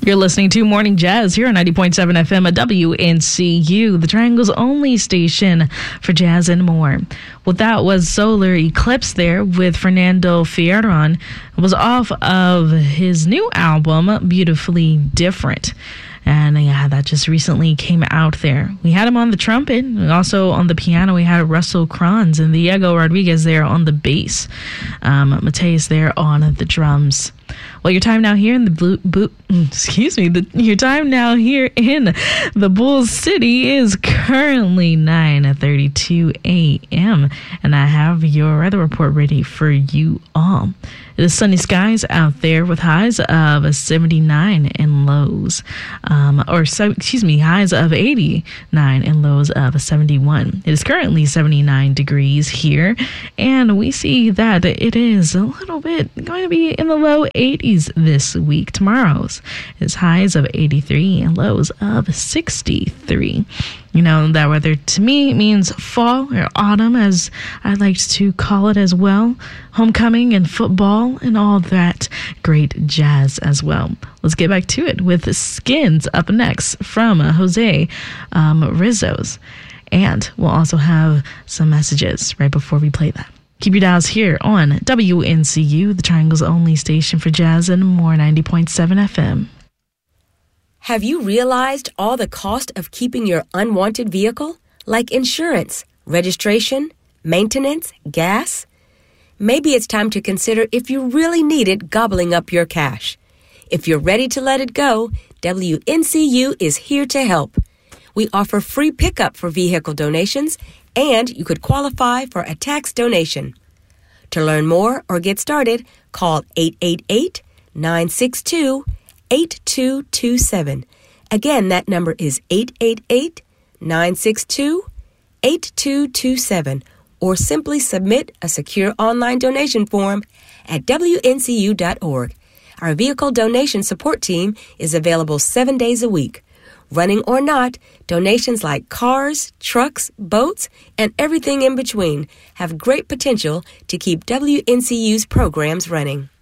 You're listening to Morning Jazz here on 90.7 FM at WNCU, the Triangle's only station for jazz and more. Well, that was Solar Eclipse there with Fernando Fierron. It was off of his new album, Beautifully Different. And yeah, that just recently came out there. We had him on the trumpet. Also on the piano, we had Russell Kranz and Diego Rodriguez there on the bass. Mateus there on the drums. Well, your time now here in the your time now here in the Bull City is currently 9:32 a.m. and I have your weather report ready for you all. It is sunny skies out there with highs of 79 and lows, highs of 89 and lows of 71. It is currently 79 degrees here, and we see that it is a little bit going to be in the low 80s this week. Tomorrow's is highs of 83 and lows of 63. You know, that weather to me means fall or autumn, as I like to call it as well. Homecoming and football and all that great jazz as well. Let's get back to it with Skins up next from Jose Rizzo's. And we'll also have some messages right before we play that. Keep your dials here on WNCU, the Triangle's only station for jazz and more, 90.7 FM. Have you realized all the cost of keeping your unwanted vehicle? Like insurance, registration, maintenance, gas? Maybe it's time to consider if you really need it gobbling up your cash. If you're ready to let it go, WNCU is here to help. We offer free pickup for vehicle donations, and you could qualify for a tax donation. To learn more or get started, call 888-962-8227. Again, that number is 888-962-8227, or simply submit a secure online donation form at WNCU.org. Our vehicle donation support team is available 7 days a week. Running or not, donations like cars, trucks, boats, and everything in between have great potential to keep WNCU's programs running.